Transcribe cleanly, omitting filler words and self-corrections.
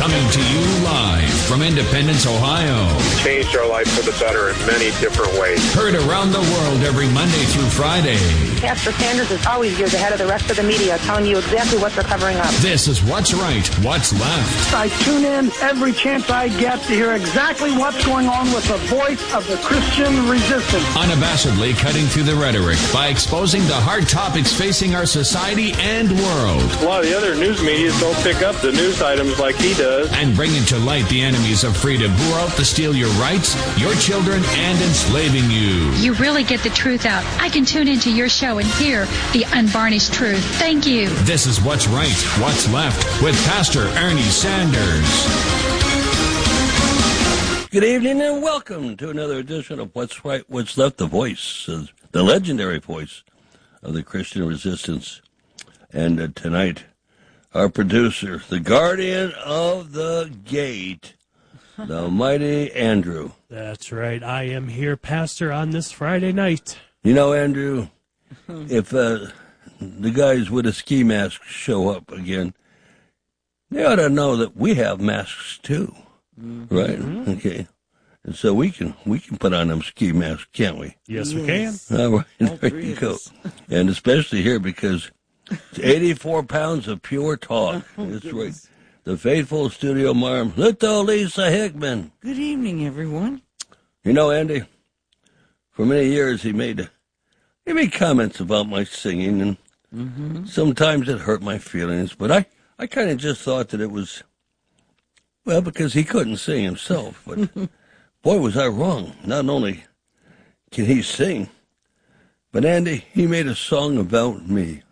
Coming to you live from Independence, Ohio. Changed our life for the better in many different ways. Heard around the world every Monday through Friday. Pastor Sanders is always years ahead of the rest of the media, telling you exactly what they're covering up. This is What's Right, What's Left. I tune in every chance I get to hear exactly what's going on with the voice of the Christian resistance. Unabashedly cutting through the rhetoric by exposing the hard topics facing our society and world. A lot of the other news media don't pick up the news items like he does. And bringing to light the enemies of freedom who are out to steal your rights, your children, and enslaving you. You really get the truth out. I can tune into your show and hear the unvarnished truth. Thank you. This is What's Right, What's Left with Pastor Ernie Sanders. Good evening and welcome to another edition of What's Right, What's Left, the voice, the legendary voice of the Christian resistance. And tonight, our producer, the guardian of the gate, the mighty Andrew. That's right. I am here, Pastor, on this Friday night. You know, Andrew, if the guys with a ski mask show up again, they ought to know that we have masks too, right? Okay. And so we can put on them ski masks, can't we? Yes, we can. All right, there you go. And especially here because it's 84 pounds of pure talk. That's right. The faithful studio marm, little Lisa Hickman. Good evening, everyone. You know, Andy, for many years he made comments about my singing, and sometimes it hurt my feelings. But I kind of just thought that it was, well, because he couldn't sing himself. But boy, was I wrong. Not only can he sing, but Andy, he made a song about me.